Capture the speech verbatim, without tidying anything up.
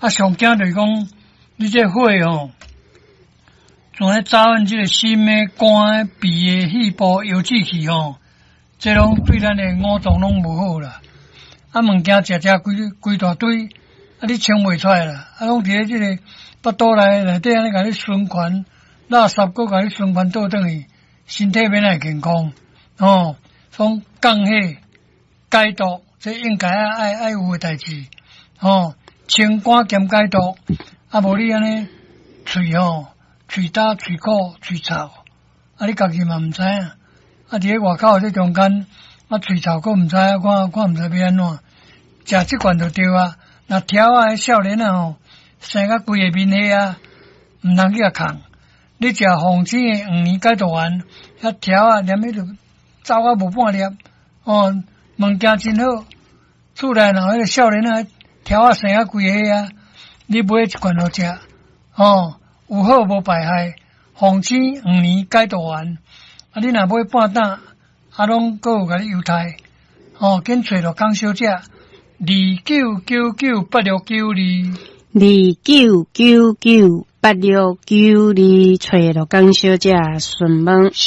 啊，上惊就是讲，你这火吼，从咧早晚这个心的、肝的、鼻的、肺部、腰子气吼，这拢对咱的五脏拢无好啦。啊，物件食食规规大堆，啊，你清袂出来啦。啊，拢伫咧这个腹肚内内底安尼甲你循环，垃圾搁甲你循环倒转去，身体免会健康哦。从降血、解毒，这应该爱爱爱有诶代志哦。清肝兼解毒，啊，无你安尼喙吼，喙焦、喙苦、喙臭，啊，你家己嘛毋知影，啊，伫咧外口这中间，啊，喙臭佫毋知影，看看毋知要安怎，食即罐就对啊。若条啊，少年啊吼，生甲规个面黑啊，毋通去甲空。你食红星的黄年解毒丸，遐条啊，连迄就走啊无半粒，哦，物件真好。厝内若迄个少年啊。条啊生啊规个啊，你买一罐好食哦，有好无败害。红星黄年解毒丸，啊，你若买半担，啊，拢各有甲你优待哦，紧找着江小姐，二九九九八六九二， 二九九九八六九二，找着江小姐询问。